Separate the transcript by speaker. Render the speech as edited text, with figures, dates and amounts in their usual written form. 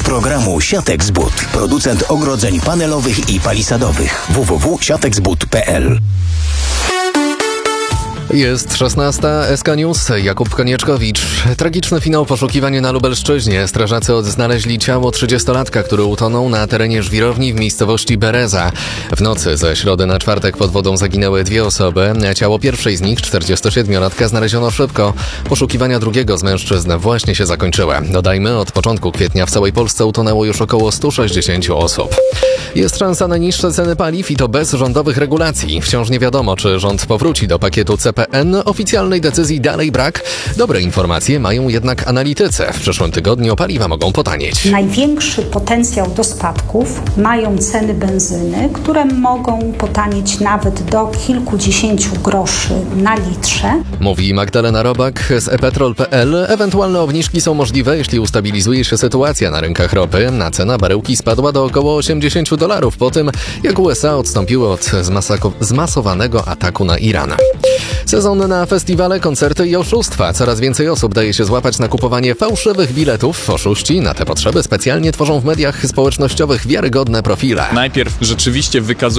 Speaker 1: programu Siatek z But. Producent ogrodzeń panelowych i palisadowych. www.siateksbud.pl.
Speaker 2: Jest 16. SK News. Jakub Konieczkowicz. Tragiczny finał poszukiwania na Lubelszczyźnie. Strażacy odnaleźli ciało 30-latka, który utonął na terenie żwirowni w miejscowości Bereza. W nocy ze środy na czwartek pod wodą zaginęły 2 osoby. Ciało pierwszej z nich, 47-latka, znaleziono szybko. Poszukiwania drugiego z mężczyzn właśnie się zakończyły. Dodajmy, od początku kwietnia w całej Polsce utonęło już około 160 osób. Jest szansa na niższe ceny paliw i to bez rządowych regulacji. Wciąż nie wiadomo, czy rząd powróci do pakietu CPN. Oficjalnej decyzji dalej brak. Dobre informacje mają jednak analitycy. W przyszłym tygodniu paliwa mogą potanieć.
Speaker 3: Największy potencjał do spadków mają ceny benzyny, które mogą potanieć nawet do kilkudziesięciu groszy na litrze.
Speaker 2: Mówi Magdalena Robak z ePetrol.pl. Ewentualne obniżki są możliwe, jeśli ustabilizuje się sytuacja na rynkach ropy. A cena baryłki spadła do około $80 po tym, jak USA odstąpiły od zmasowanego ataku na Iran. Sezon na festiwale, koncerty i oszustwa. Coraz więcej osób daje się złapać na kupowanie fałszywych biletów. Oszuści na te potrzeby specjalnie tworzą w mediach społecznościowych wiarygodne profile.
Speaker 4: Najpierw rzeczywiście wykazują